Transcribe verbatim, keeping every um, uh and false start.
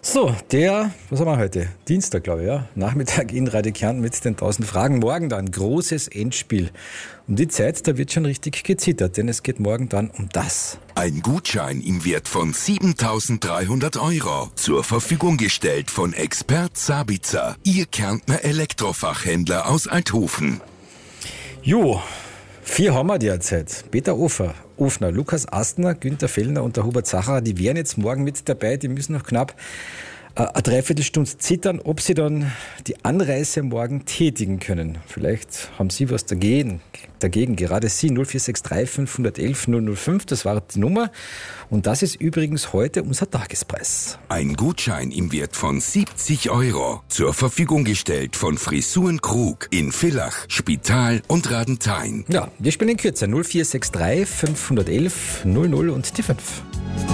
So, der, was haben wir heute? Dienstag, glaube ich, ja. Nachmittag in Radio Kärnten mit den tausend Fragen. Morgen dann großes Endspiel. Um die Zeit, da wird schon richtig gezittert, denn es geht morgen dann um das. Ein Gutschein im Wert von siebentausenddreihundert Euro. Zur Verfügung gestellt von Expert Sabitzer, Ihr Kärntner Elektrofachhändler aus Althofen. Jo, vier haben wir derzeit. Peter Ofer, Ofner, Lukas Astner, Günther Fellner und der Hubert Sacher, die wären jetzt morgen mit dabei. Die müssen noch knapp äh, eine Dreiviertelstunde zittern, ob sie dann die Anreise morgen tätigen können. Vielleicht haben Sie was dagegen. Dagegen gerade Sie, null vier sechs drei fünf eins eins null null fünf, das war die Nummer. Und das ist übrigens heute unser Tagespreis. Ein Gutschein im Wert von siebzig Euro. Zur Verfügung gestellt von Frisuren Krug in Villach, Spital und Radenthein. Ja, wir spielen in Kürze null vier sechs drei fünf eins eins null null und die fünf.